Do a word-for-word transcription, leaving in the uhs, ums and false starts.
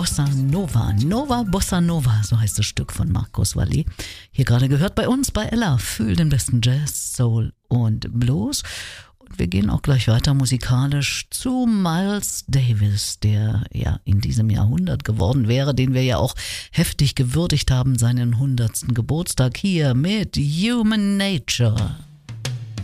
Bossa Nova. Nova Bossa Nova, so heißt das Stück von Marcos Valle. Hier gerade gehört bei uns bei Ella. Fühl den besten Jazz, Soul und Blues. Und wir gehen auch gleich weiter musikalisch zu Miles Davis, der ja in diesem Jahrhundert geworden wäre, den wir ja auch heftig gewürdigt haben, seinen hundertsten Geburtstag hier mit Human Nature.